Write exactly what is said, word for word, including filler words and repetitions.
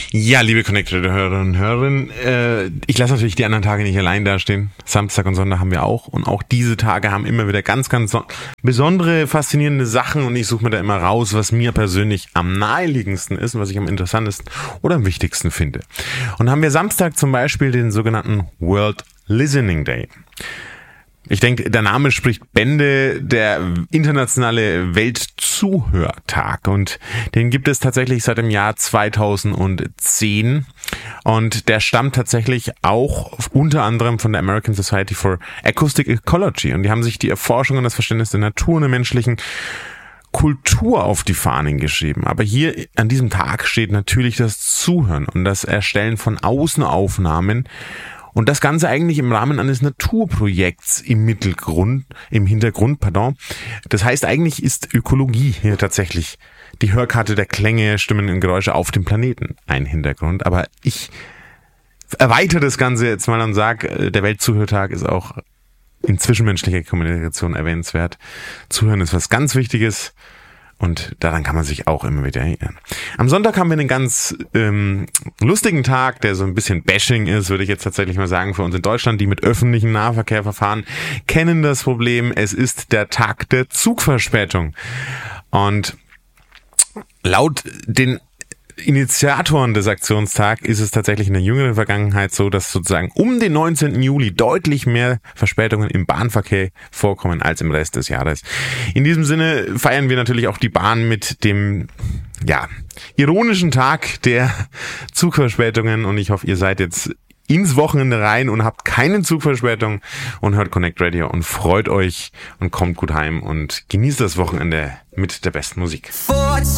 Ja, liebe Connected-Hörerinnen und Hörer, äh, ich lasse natürlich die anderen Tage nicht allein dastehen. Samstag und Sonntag haben wir auch. Und auch diese Tage haben immer wieder ganz, ganz so besondere, faszinierende Sachen. Und ich suche mir da immer raus, was mir persönlich am naheliegendsten ist und was ich am interessantesten oder am wichtigsten finde. Und haben wir Samstag zum Beispiel den sogenannten World Listening Day. Ich denke, der Name spricht Bände, der internationale Weltzuhörtag, und den gibt es tatsächlich seit dem Jahr zweitausendzehn, und der stammt tatsächlich auch unter anderem von der American Society for Acoustic Ecology, und die haben sich die Erforschung und das Verständnis der Natur und der menschlichen Kultur auf die Fahnen geschrieben. Aber hier an diesem Tag steht natürlich das Zuhören und das Erstellen von Außenaufnahmen. Und das Ganze eigentlich im Rahmen eines Naturprojekts im Mittelgrund, im Hintergrund, pardon. Das heißt, eigentlich ist Ökologie hier tatsächlich die Hörkarte der Klänge, Stimmen und Geräusche auf dem Planeten ein Hintergrund. Aber ich erweitere das Ganze jetzt mal und sage, der Weltzuhörtag ist auch in zwischenmenschlicher Kommunikation erwähnenswert. Zuhören ist was ganz Wichtiges. Und daran kann man sich auch immer wieder erinnern. Am Sonntag haben wir einen ganz ähm, lustigen Tag, der so ein bisschen Bashing ist, würde ich jetzt tatsächlich mal sagen, für uns in Deutschland, die mit öffentlichem Nahverkehr verfahren, kennen das Problem. Es ist der Tag der Zugverspätung. Und laut den Initiatoren des Aktionstags ist es tatsächlich in der jüngeren Vergangenheit so, dass sozusagen um den neunzehnten Juli deutlich mehr Verspätungen im Bahnverkehr vorkommen als im Rest des Jahres. In diesem Sinne feiern wir natürlich auch die Bahn mit dem, ja, ironischen Tag der Zugverspätungen, und ich hoffe, ihr seid jetzt ins Wochenende rein und habt keine Zugverspätung und hört Connect Radio und freut euch und kommt gut heim und genießt das Wochenende mit der besten Musik.